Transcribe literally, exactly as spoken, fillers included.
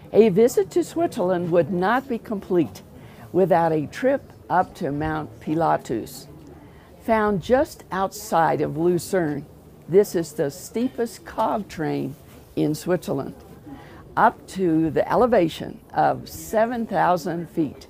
A visit to Switzerland would not be complete without a trip up to Mount Pilatus. Found just outside of Lucerne, this is the steepest cog train in Switzerland, up to the elevation of seven thousand feet.